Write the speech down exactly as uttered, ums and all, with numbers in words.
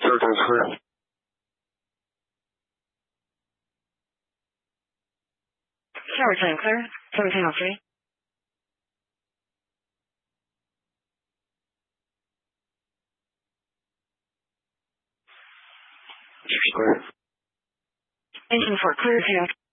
Circle's clear. Tower time clear. seventeen oh three. Clear. Engine four clear, zero.